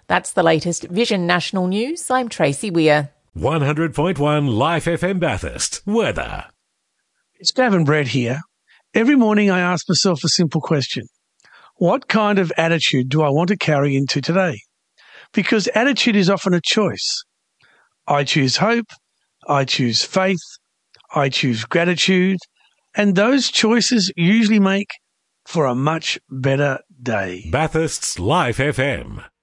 That's the latest Vision National News. I'm Tracy Weir. 100.1 Life FM Bathurst. Weather. It's Gavin Brett here. Every morning I ask myself a simple question. What kind of attitude do I want to carry into today? Because attitude is often a choice. I choose hope, I choose faith, I choose gratitude, and those choices usually make for a much better day. Bathurst's Life FM.